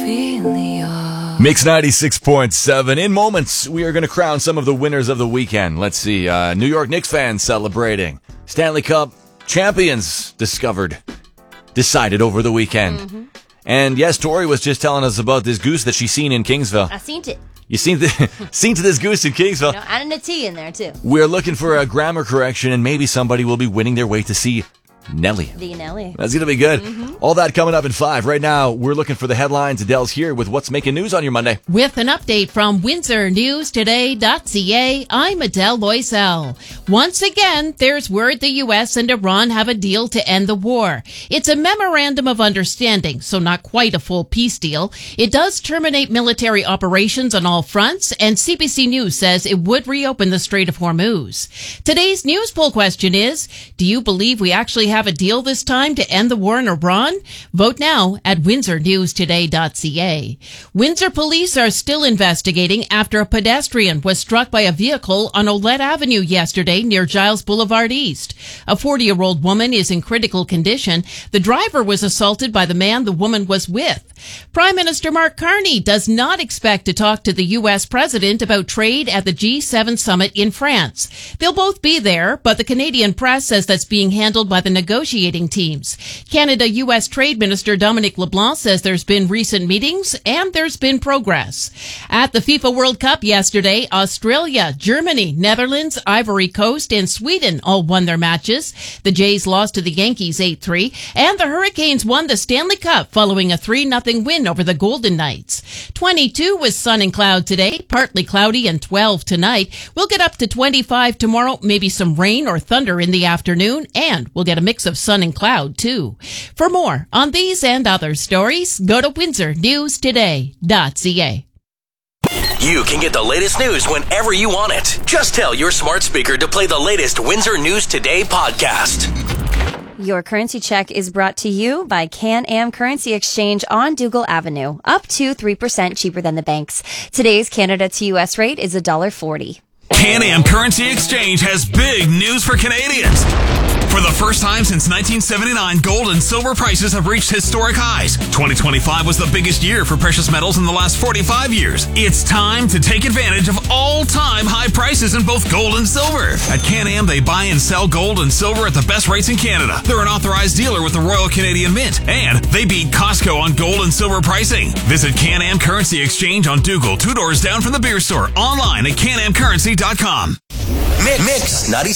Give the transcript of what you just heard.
Ophelia. Mix 96.7. In moments, we are going to crown some of the winners of the weekend. Let's see. New York Knicks fans celebrating. Stanley Cup champions decided over the weekend. Mm-hmm. And yes, Tori was just telling us about this goose that she's seen in Kingsville. I seen it. You seen this goose in Kingsville? And a T in there, too. We're looking for a grammar correction, and maybe somebody will be winning their way to see Nelly. The Nelly. That's going to be good. Mm-hmm. All that coming up in 5. Right now, we're looking for the headlines. Adele's here with what's making news on your Monday. With an update from WindsorNewsToday.ca, I'm Adele Loisel. Once again, there's word the U.S. and Iran have a deal to end the war. It's a memorandum of understanding, so not quite a full peace deal. It does terminate military operations on all fronts, and CBC News says it would reopen the Strait of Hormuz. Today's news poll question is, do you believe we actually have a deal this time to end the war in Iran? Vote now at WindsorNewsToday.ca. Windsor police are still investigating after a pedestrian was struck by a vehicle on Olette Avenue yesterday near Giles Boulevard East. A 40-year-old woman is in critical condition. The driver was assaulted by the man the woman was with. Prime Minister Mark Carney does not expect to talk to the U.S. president about trade at the G7 summit in France. They'll both be there, but the Canadian press says that's being handled by the negotiating teams. Canada-U.S. Trade Minister Dominic LeBlanc says there's been recent meetings and there's been progress. At the FIFA World Cup yesterday, Australia, Germany, Netherlands, Ivory Coast, and Sweden all won their matches. The Jays lost to the Yankees 8-3, and the Hurricanes won the Stanley Cup following a 3-0 win over the Golden Knights. 22 was sun and cloud today, partly cloudy, and 12 tonight. We'll get up to 25 tomorrow, maybe some rain or thunder in the afternoon, and we'll get a mix of sun and cloud, too. For more on these and other stories, go to WindsorNewsToday.ca. You can get the latest news whenever you want it. Just tell your smart speaker to play the latest Windsor News Today podcast. Your currency check is brought to you by Can-Am Currency Exchange on Dougal Avenue, up to 3% cheaper than the banks. Today's Canada to U.S. rate is $1.40. Can-Am Currency Exchange has big news for Canadians. For the first time since 1979, gold and silver prices have reached historic highs. 2025 was the biggest year for precious metals in the last 45 years. It's time to take advantage of all-time high prices in both gold and silver. At Can-Am, they buy and sell gold and silver at the best rates in Canada. They're an authorized dealer with the Royal Canadian Mint, and they beat Costco on gold and silver pricing. Visit Can-Am Currency Exchange on Dougal, 2 doors down from the beer store, online at canamcurrency.com. Mix 96.